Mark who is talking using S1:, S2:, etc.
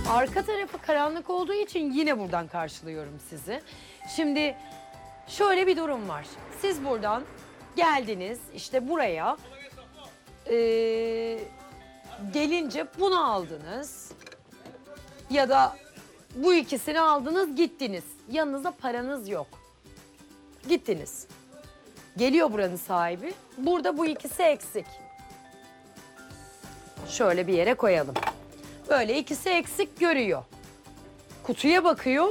S1: Arka tarafı karanlık olduğu için yine buradan karşılıyorum sizi. Şimdi şöyle bir durum var. Siz buradan geldiniz işte buraya. Gelince bunu aldınız. Ya da bu ikisini aldınız gittiniz. Yanınızda paranız yok. Gittiniz. Geliyor buranın sahibi. Burada bu ikisi eksik. Şöyle bir yere koyalım. Böyle ikisi eksik görüyor. Kutuya bakıyor.